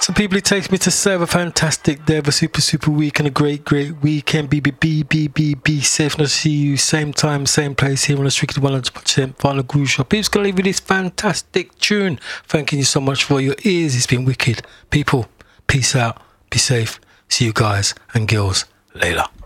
So people, it takes me to say have a fantastic day, have a super week and a great weekend. Be safe. Not to see you same time, same place here on the Strictly 100% Vinyl Groove Shop. People's gonna leave you this fantastic tune. Thanking you so much for your ears. It's been wicked. People, peace out, be safe. See you guys and girls later.